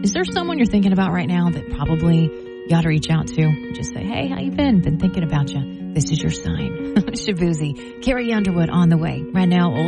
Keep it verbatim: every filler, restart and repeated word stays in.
Is there someone you're thinking about right now that probably you got to reach out to? Just say, hey, how you been? Been thinking about you. This is your sign. Shabuzi. Carrie Underwood on the way. Right now, old